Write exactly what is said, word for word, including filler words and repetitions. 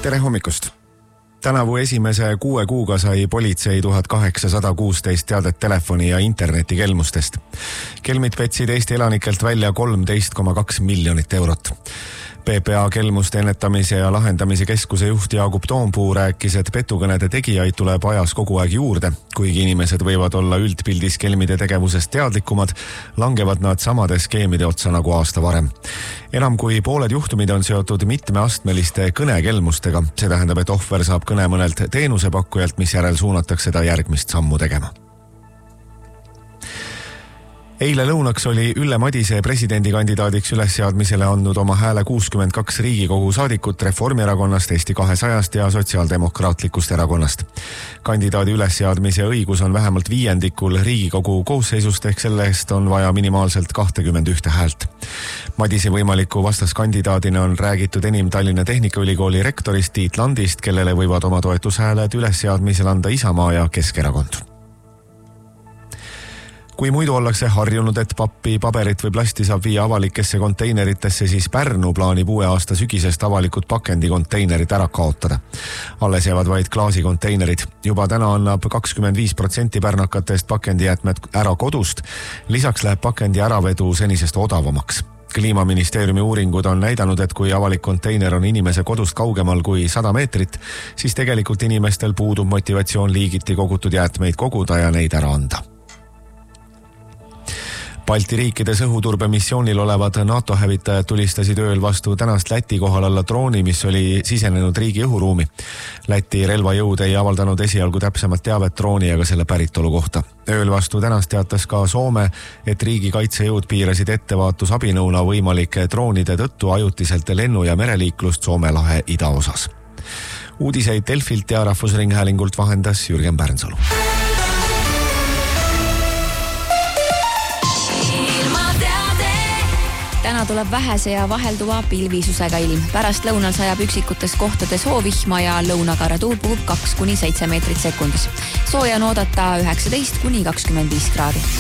Tere hommikust! Tänavu esimese kuue kuuga sai politsei tuhat kaheksasada kuusteist teadet telefoni- ja internetikelmustest. Kelmid petsid Eesti elanikelt välja kolmteist koma kaks miljonit eurot. P P A kelmuste ennetamise ja lahendamise keskuse juht Jaagup Toompuu rääkis, et petukõnede tegijaid tuleb ajas kogu aeg juurde. Kuigi inimesed võivad olla üldpildis kelmide tegevusest teadlikumad, langevad nad samade skeemide otsa nagu aasta varem. Enam kui pooled juhtumid on seotud mitmeastmeliste kõnekelmustega. See tähendab, et ohver saab kõne mõnelt teenusepakkujalt, mis järel suunatakse ta järgmist sammu tegema. Eile lõunaks oli Ülle Madise presidendikandidaadiks ülesseadmisele andnud oma hääle kuuskümmend kaks Riigikogu saadikut Reformierakonnast, Eesti kahesajast ja Sotsiaaldemokraatlikust erakonnast. Kandidaadi ülesseadmise õigus on vähemalt viiendikul Riigikogu koosseisust, ehk sellest on vaja minimaalselt kakskümmend üks häält. Madise võimaliku vastaskandidaadina on räägitud enim Tallinna Tehnikaülikooli rektorist Tiit Landist, kellele võivad oma toetushääled ülesseadmisel anda Isamaa ja Keskerakond. Kui muidu ollakse harjunud, et pappi, paberit või plasti saab viia avalikesse konteineritesse, siis Pärnu plaanib uue aasta sügisest avalikud pakendikonteinerid ära kaotada. Alles jäävad vaid klaasikonteinerid. Juba täna annab kakskümmend viis protsenti pärnakatest pakendijäätmed ära kodust. Lisaks läheb pakendi äravedu senisest odavamaks. Kliimaministeeriumi uuringud on näidanud, et kui avalik konteiner on inimese kodust kaugemal kui sada meetrit, siis tegelikult inimestel puudub motivatsioon liigiti kogutud jäätmeid koguda ja neid ära anda. Balti riikides õhuturbemissioonil olevad NATO hävitajad tulistasid ööl vastu tänast Läti kohal alla drooni, mis oli sisenenud riigi õhuruumi. Läti relvajõud ei avaldanud esialgu täpsemat teavet drooni ega selle päritolu kohta. Ööl vastu tänast teatas ka Soome, et riigi kaitsejõud piirasid ettevaatusabinõuna võimalike droonide tõttu ajutiselt lennu- ja mereliiklust Soome lahe idaosas. Uudiseid Delfilt ja Rahvusringhäälingult vahendas Jürgen Pärnsalu. Täna tuleb vähese ja vahelduva pilvisusega ilm. Pärast lõunal sajab üksikutes kohtades hoovihma ja lõunakaratuur puhub kaks kuni seitse meetrit sekundis. Sooja on oodata üheksateist kuni kakskümmend viis kraadi.